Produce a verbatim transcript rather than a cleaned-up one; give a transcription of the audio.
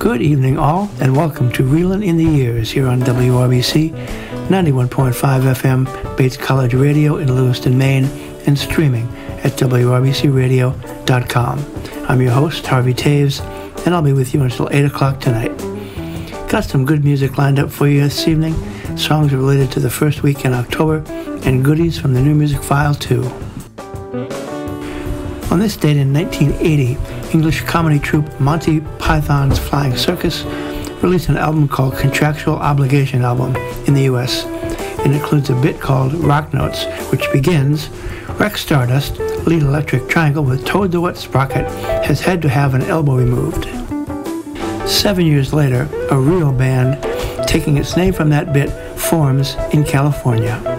Good evening, all, and welcome to Reelin' in the Years here on W R B C, ninety-one point five F M, Bates College Radio in Lewiston, Maine, and streaming at W R B C radio dot com. I'm your host, Harvey Taves, and I'll be with you until eight o'clock tonight. Got some good music lined up for you this evening, songs related to the first week in October, and goodies from the New Music File, too. On this date in nineteen eighty, English comedy troupe Monty Python's Flying Circus released an album called Contractual Obligation Album in the U S. It includes a bit called Rock Notes, which begins, Rex Stardust, lead electric triangle with Toad the Wet Sprocket, has had to have an elbow removed. Seven years later, a real band, taking its name from that bit, forms in California.